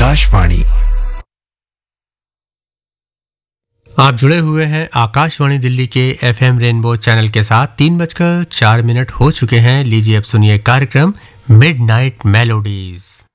आकाशवाणी। आप जुड़े हुए हैं आकाशवाणी दिल्ली के एफएम रेनबो चैनल के साथ। 3:04 हो चुके हैं। लीजिए अब सुनिए कार्यक्रम मिडनाइट मेलोडीज।